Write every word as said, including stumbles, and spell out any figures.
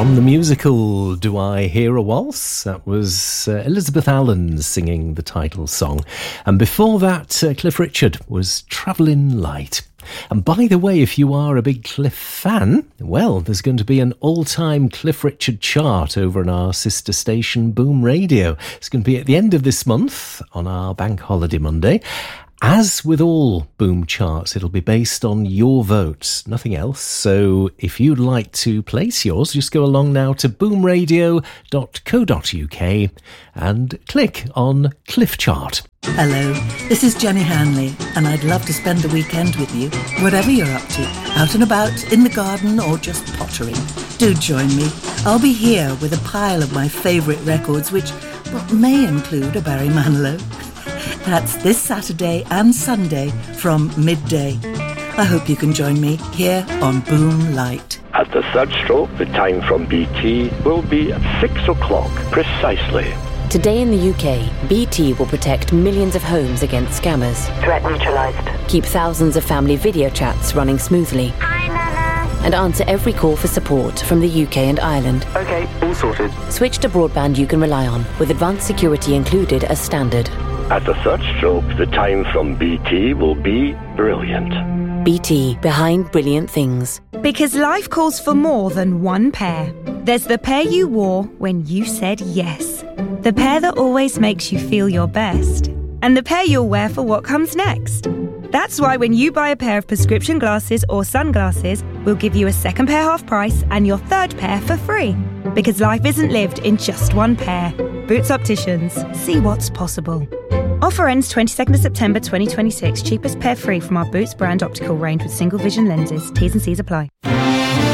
From the musical Do I Hear a Waltz? That was uh, Elizabeth Allen singing the title song. And before that, uh, Cliff Richard was Travelling Light. And by the way, if you are a big Cliff fan, well, there's going to be an all-time Cliff Richard chart over on our sister station, Boom Radio. It's going to be at the end of this month on our Bank Holiday Monday. As with all Boom charts, it'll be based on your votes, nothing else. So if you'd like to place yours, just go along now to boom radio dot co dot uk and click on Cliff Chart. Hello, this is Jenny Hanley, and I'd love to spend the weekend with you, whatever you're up to, out and about, in the garden, or just pottering. Do join me. I'll be here with a pile of my favourite records, which well, may include a Barry Manilow. That's this Saturday and Sunday from midday. I hope you can join me here on Boom Light. At the third stroke, the time from B T will be at six o'clock precisely. Today in the U K, B T will protect millions of homes against scammers. Threat neutralised. Keep thousands of family video chats running smoothly. Hi, Nana. And answer every call for support from the U K and Ireland. Okay, all sorted. Switch to broadband you can rely on, with advanced security included as standard. At the third stroke, the time from B T will be brilliant. B T, behind brilliant things. Because life calls for more than one pair. There's the pair you wore when you said yes. The pair that always makes you feel your best. And the pair you'll wear for what comes next. That's why when you buy a pair of prescription glasses or sunglasses, we'll give you a second pair half price and your third pair for free. Because life isn't lived in just one pair. Boots Opticians. See what's possible. Offer ends twenty-second of September twenty twenty-six. Cheapest pair free from our Boots brand optical range with single vision lenses. T's and C's apply.